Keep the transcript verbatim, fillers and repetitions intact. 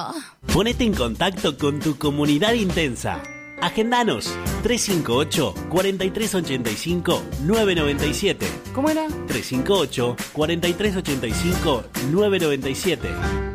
Oh. Ponete en contacto con tu comunidad intensa. Agendanos tres cinco ocho, cuatro tres ocho cinco, nueve nueve siete. ¿Cómo era? tres cinco ocho, cuatro tres ocho cinco, nueve nueve siete.